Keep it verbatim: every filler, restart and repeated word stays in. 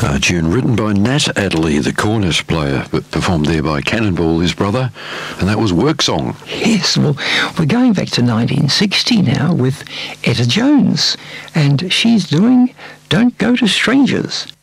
A tune written by Nat Adderley, the cornet player, but performed there by Cannonball, his brother, and that was Work Song. Yes, well, we're going back to nineteen sixty now with Etta Jones, and she's doing Don't Go to Strangers.